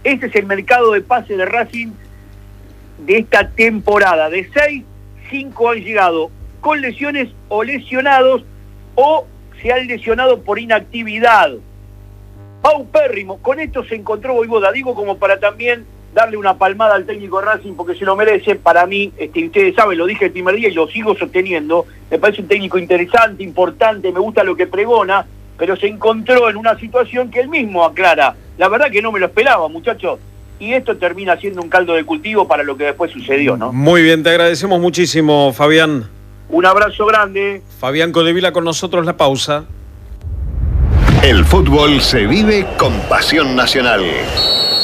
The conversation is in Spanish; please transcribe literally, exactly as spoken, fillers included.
Este es el mercado de pase de Racing de esta temporada. De seis, cinco han llegado con lesiones o lesionados o se han lesionado por inactividad. Paupérrimo, con esto se encontró Vojvoda, digo como para también darle una palmada al técnico de Racing porque se lo merece. Para mí, este, ustedes saben, lo dije el primer día y lo sigo sosteniendo, me parece un técnico interesante, importante, me gusta lo que pregona, pero se encontró en una situación que él mismo aclara. La verdad que no me lo esperaba, muchachos, y esto termina siendo un caldo de cultivo para lo que después sucedió, ¿no? Muy bien, te agradecemos muchísimo, Fabián. Un abrazo grande. Fabián Codevila con nosotros, la pausa. El fútbol se vive con pasión nacional.